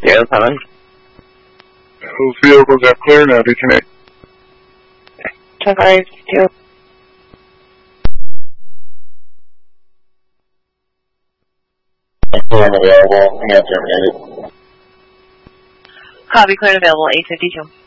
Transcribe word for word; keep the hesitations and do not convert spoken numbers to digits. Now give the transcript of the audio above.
Yes, hello. Those vehicles are clear now, disconnect. ten five two. Clear and available, and terminated. Copy, clear and available, eight fifty-two.